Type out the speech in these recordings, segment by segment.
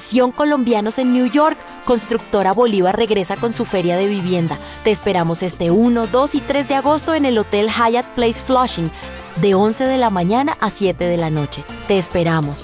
Exposición Colombianos en New York. Constructora Bolívar regresa con su feria de vivienda. Te esperamos este 1, 2 y 3 de agosto en el Hotel Hyatt Place Flushing, de 11 de la mañana a 7 de la noche. Te esperamos.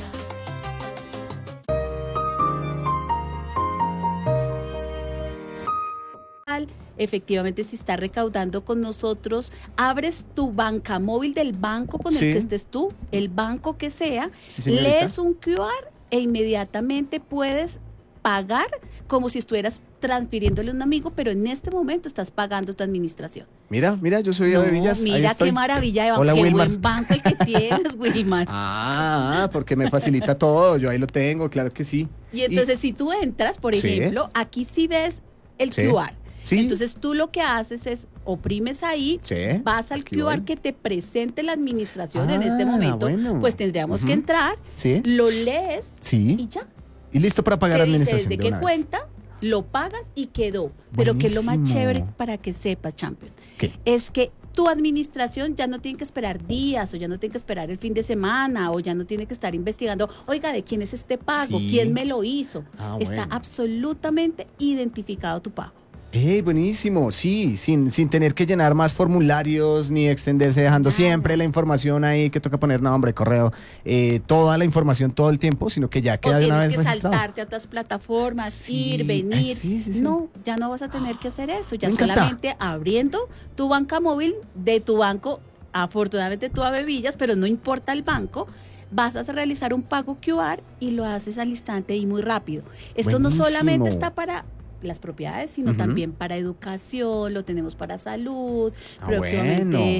Efectivamente, si estás recaudando con nosotros, abres tu banca móvil del banco con el que estés tú, el banco que sea, lees un QR e inmediatamente puedes pagar como si estuvieras transfiriéndole a un amigo, pero en este momento estás pagando tu administración. Mira, yo soy Avevillas. Mira qué maravilla de banco. Hola, qué Wilmar. buen banco el que tienes, Wilmar. Porque me facilita todo, yo ahí lo tengo, claro que sí. Y entonces si tú entras, por ejemplo, aquí sí ves el QR. Sí. Entonces tú lo que haces es oprimes ahí, vas al QR que te presente la administración en este momento, pues tendríamos que entrar, lo lees y ya. Y listo para pagar te dice administración. Desde qué cuenta, lo pagas y quedó. Pero que es lo más chévere para que sepas, Champion, es que tu administración ya no tiene que esperar días o ya no tiene que esperar el fin de semana o ya no tiene que estar investigando, oiga, ¿de quién es este pago? ¿Quién me lo hizo? Está absolutamente identificado tu pago. Buenísimo, sí, sin tener que llenar más formularios ni extenderse, dejando siempre la información ahí que toca poner nombre, correo, toda la información todo el tiempo, sino que ya queda de una vez registrado. Tienes que saltarte a otras plataformas, ir, venir. No, ya no vas a tener que hacer eso, ya solamente abriendo tu banca móvil de tu banco, afortunadamente tú Avevillas, pero no importa el banco, vas a realizar un pago QR y lo haces al instante y muy rápido. Esto no solamente está para las propiedades, sino también para educación, lo tenemos para salud, próximamente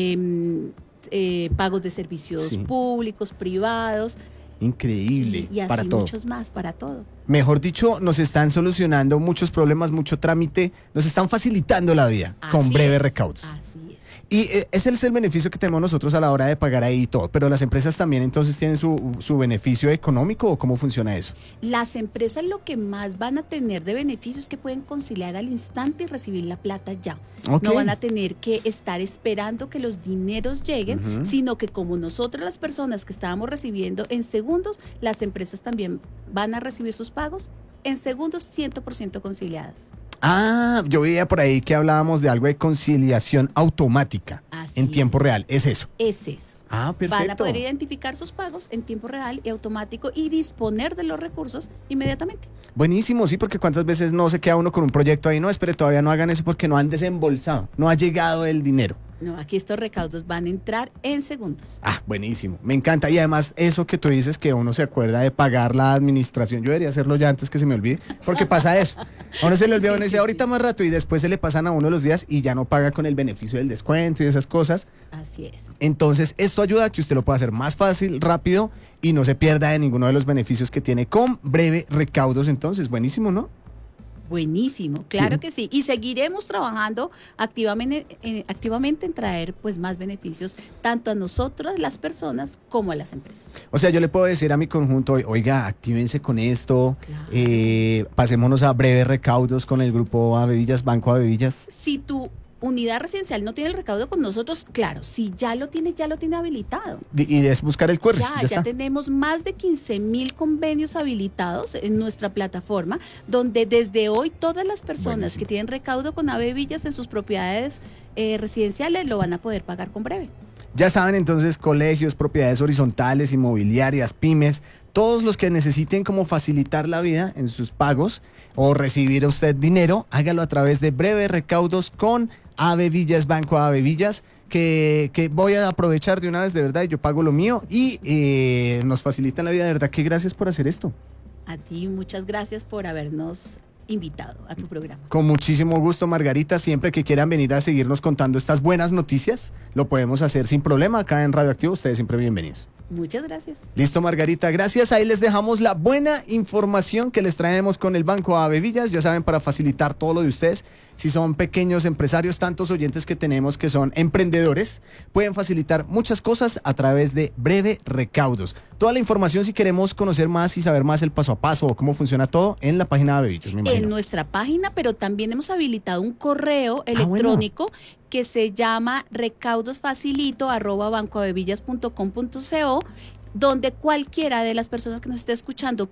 pagos de servicios públicos, privados. Increíble. Y así para todo. Muchos más, para todo. Mejor dicho, nos están solucionando muchos problemas, mucho trámite, nos están facilitando la vida con breves recaudos. Así es. Y ese es el beneficio que tenemos nosotros a la hora de pagar ahí y todo, pero las empresas también entonces tienen su beneficio económico, ¿o cómo funciona eso? Las empresas lo que más van a tener de beneficios es que pueden conciliar al instante y recibir la plata ya. No van a tener que estar esperando que los dineros lleguen, sino que como nosotros las personas que estábamos recibiendo en segundos, las empresas también van a recibir sus pagos en segundos 100% conciliadas. Yo veía por ahí que hablábamos de algo de conciliación automática en tiempo real. ¿Es eso? Es eso. Perfecto. Van a poder identificar sus pagos en tiempo real y automático y disponer de los recursos inmediatamente. Buenísimo, sí, porque cuántas veces no se queda uno con un proyecto ahí, no, espere, todavía no hagan eso porque no han desembolsado, no ha llegado el dinero. No, aquí estos recaudos van a entrar en segundos. Buenísimo, me encanta. Y además eso que tú dices que uno se acuerda de pagar la administración, yo debería hacerlo ya antes que se me olvide, porque pasa eso. A uno se le olvida, uno dice ahorita más rato y después se le pasan a uno los días y ya no paga con el beneficio del descuento y esas cosas. Así es. Entonces esto ayuda a que usted lo pueda hacer más fácil, rápido y no se pierda de ninguno de los beneficios que tiene con breve recaudos. Entonces, buenísimo, ¿no? Buenísimo, claro que sí. Y seguiremos trabajando activamente en traer pues más beneficios tanto a nosotros, las personas, como a las empresas. O sea, yo le puedo decir a mi conjunto, oiga, actívense con esto, pasémonos a breves recaudos con el grupo Avevillas, Banco Avevillas. Si tu unidad residencial no tiene el recaudo con nosotros, claro, si ya lo tiene habilitado. Y es buscar el QR. Ya tenemos más de 15,000 convenios habilitados en nuestra plataforma, donde desde hoy todas las personas que tienen recaudo con Avevillas en sus propiedades residenciales lo van a poder pagar con breve. Ya saben, entonces, colegios, propiedades horizontales, inmobiliarias, pymes, todos los que necesiten como facilitar la vida en sus pagos o recibir a usted dinero, hágalo a través de breves recaudos con Avevillas, Banco Avevillas, que voy a aprovechar de una vez, de verdad, yo pago lo mío y nos facilitan la vida, de verdad, que gracias por hacer esto. A ti, muchas gracias por habernos invitado a tu programa. Con muchísimo gusto, Margarita, siempre que quieran venir a seguirnos contando estas buenas noticias, lo podemos hacer sin problema acá en Radioactivo, ustedes siempre bienvenidos. Muchas gracias. Listo, Margarita, gracias. Ahí les dejamos la buena información que les traemos con el Banco Avevillas, ya saben, para facilitar todo lo de ustedes. Si son pequeños empresarios, tantos oyentes que tenemos que son emprendedores, pueden facilitar muchas cosas a través de breve recaudos. Toda la información, si queremos conocer más y saber más el paso a paso o cómo funciona todo, en la página de Avevillas, me imagino. En nuestra página, pero también hemos habilitado un correo electrónico que se llama recaudosfacilito@bancoavevillas.com.co, donde cualquiera de las personas que nos esté escuchando